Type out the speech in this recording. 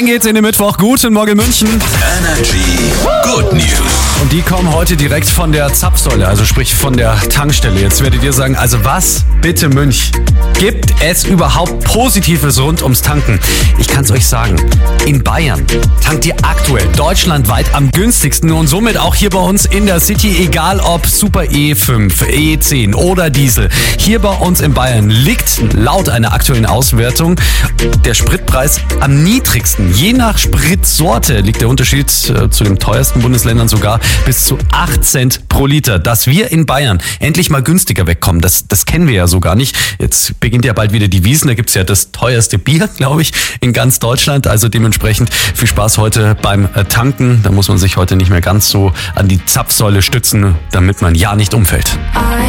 Rein geht's in den Mittwoch. Guten Morgen München. Energy Good News. Und die kommen heute direkt von der Zapfsäule, also sprich von der Tankstelle. Jetzt werdet ihr sagen, also was bitte Münch? Gibt es überhaupt Positives rund ums Tanken? Ich kann's euch sagen, in Bayern tankt ihr aktuell deutschlandweit am günstigsten und somit auch hier bei uns in der City, egal ob Super E5, E10 oder Diesel. Hier bei uns in Bayern liegt laut einer aktuellen Auswertung der Spritpreis am niedrigsten. Je nach Spritsorte liegt der Unterschied zu den teuersten Bundesländern sogar bis zu 8 Cent pro Liter. Dass wir in Bayern endlich mal günstiger wegkommen, das kennen wir ja so gar nicht. Jetzt beginnt ja bald wieder die Wiesn, da gibt's ja das teuerste Bier, glaube ich, in ganz Deutschland. Also dementsprechend viel Spaß heute beim Tanken. Da muss man sich heute nicht mehr ganz so an die Zapfsäule stützen, damit man ja nicht umfällt.